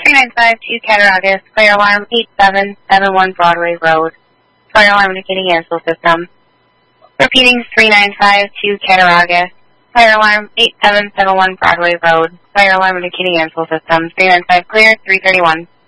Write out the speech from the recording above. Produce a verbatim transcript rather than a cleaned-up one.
three nine five two Cattaraugus, fire alarm eight seven seven one Broadway Road. Fire alarm indicating Ansel system. Repeating three nine five two Cattaraugus, fire alarm eight seven seven one Broadway Road. Fire alarm indicating Ansel system. three nine five clear, three thirty-one.